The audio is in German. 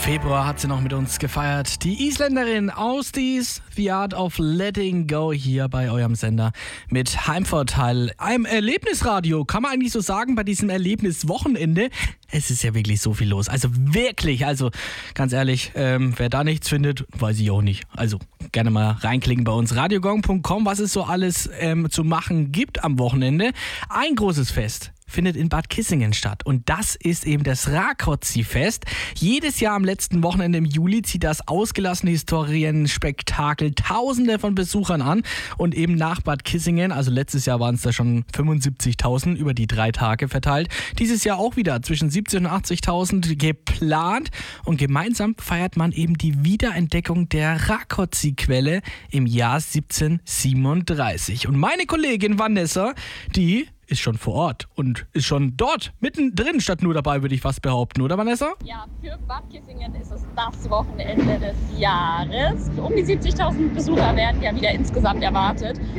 Februar hat sie noch mit uns gefeiert. Die Isländerin Ásdís, The Art of Letting Go, hier bei eurem Sender mit Heimvorteil. Einem Erlebnisradio, kann man eigentlich so sagen, bei diesem Erlebniswochenende. Es ist ja wirklich so viel los. Also wirklich, ganz ehrlich, wer da nichts findet, weiß ich auch nicht. Also gerne mal reinklicken bei uns, radiogong.com, was es so alles zu machen gibt am Wochenende. Ein großes Fest findet in Bad Kissingen statt. Und das ist eben das Rákóczi-Fest. Jedes Jahr am letzten Wochenende im Juli zieht das ausgelassene Historienspektakel Tausende von Besuchern an. Und eben nach Bad Kissingen, also letztes Jahr waren es da schon 75.000 über die 3 Tage verteilt. Dieses Jahr auch wieder zwischen 70.000 und 80.000 geplant. Und gemeinsam feiert man eben die Wiederentdeckung der Rákóczi-Quelle im Jahr 1737. Und meine Kollegin Vanessa, die ist schon vor Ort und ist schon dort, mittendrin, statt nur dabei, würde ich fast behaupten, oder Vanessa? Ja, für Bad Kissingen ist es das Wochenende des Jahres. Um die 70.000 Besucher werden ja wieder insgesamt erwartet.